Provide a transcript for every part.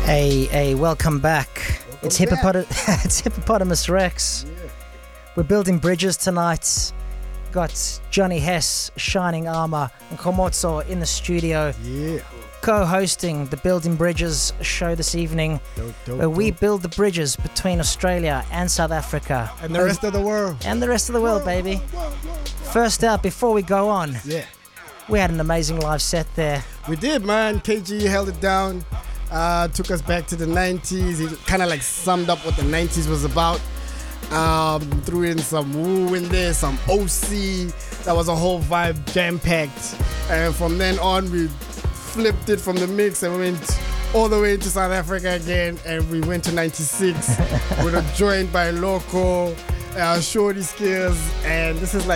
Welcome back. It's Hippopotamus Rex. Yeah. We're building bridges tonight. Got Johnny Hess, Shining Armor, and Komotso in the studio, Yeah. co-hosting the Building Bridges show this evening, where we build the bridges between Australia and South Africa. And the rest of the world. And the rest of the world, baby. First out, before we go on, Yeah. we had an amazing live set there. We did, man. KG held it down. Took us back to the 90s. He kind of like summed up what the 90s was about. Threw in some Woo in there, some OC. That was a whole vibe, jam-packed. And from then on, we flipped it from the mix and went all the way to South Africa again. And we went to 96. We were joined by Loco, Shorty Skills. And this is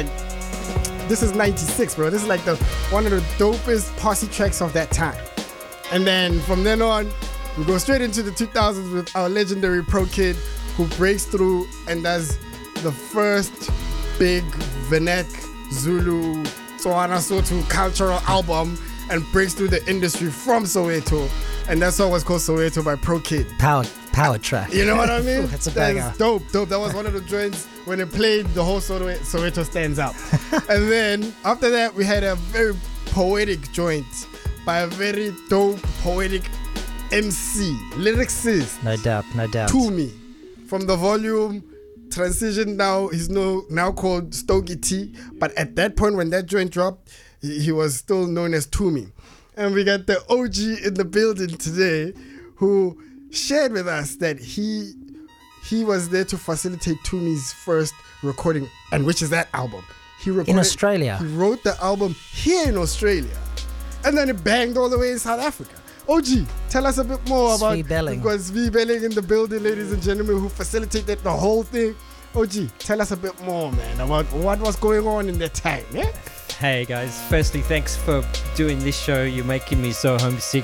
96, bro. This is like one of the dopest posse tracks of that time. And then from then on, we go straight into the 2000s with our legendary Pro Kid, who breaks through and does the first big Venek, Zulu, Tswana Sotho cultural album and breaks through the industry from Soweto. And that song was called Soweto by Pro Kid. Power track. You know what I mean? That's a banger. That's dope. That was one of the joints when it played, the whole Soweto stands out. And then after that, we had a very poetic joint by a very dope, poetic MC, lyricist. No doubt. Tumi. From the volume, transition now, he's now called Stogie T. But at that point, when that joint dropped, he was still known as Tumi. And we got the OG in the building today who shared with us that he was there to facilitate Tumi's first recording, and which is that album. In Australia. He wrote the album here in Australia. And then it banged all the way in South Africa. OG, tell us a bit more about Svi Belling. Because Svi Belling in the building, ladies and gentlemen, who facilitated the whole thing. OG, tell us a bit more, man, about what was going on in that time, yeah? Hey guys, firstly thanks for doing this show. You're making me so homesick.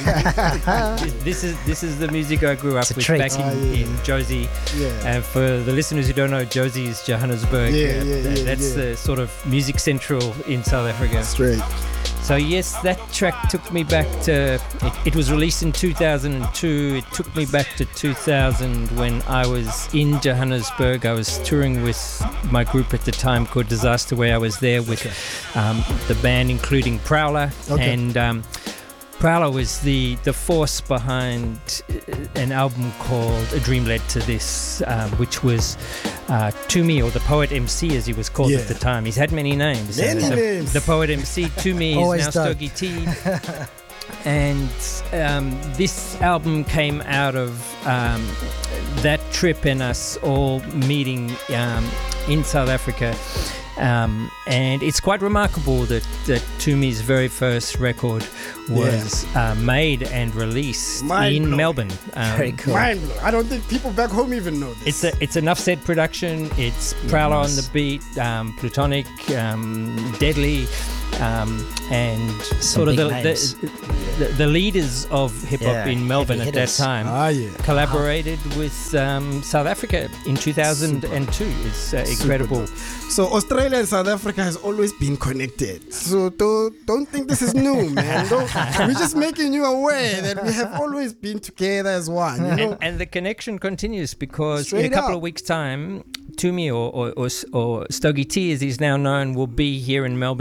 This is the music I grew up with treat. back in Josie. Yeah. And for the listeners who don't know, Josie is Johannesburg. That's the sort of music central in South Africa. Straight. So yes, that track took me back to, it was released in 2002. It took me back to 2000 when I was in Johannesburg. I was touring with my group at the time called Disaster, where I was there with the band including Prowler. Okay. And Prowler was the force behind an album called A Dream Led to This, which was Tumi, or the Poet MC as he was called at the time. He's had many names. Names. The Poet MC, Tumi, Always is now Stogie T. And this album came out of that trip and us all meeting in South Africa. And it's quite remarkable that Tumi's very first record was made and released in Melbourne. Very cool. Mind blowing. I don't think people back home even know this. It's Enough Said production. It's Prowler on the beat, Plutonic, Deadly, and sort of the leaders of hip hop in Melbourne at that time collaborated with South Africa in 2002. It's incredible. So Australia and South Africa has always been connected. So don't think this is new, man. We're just making you aware that we have always been together as one. You know? And the connection continues because in a couple of weeks' time, Tumi or Stogie T, as he's now known, will be here in Melbourne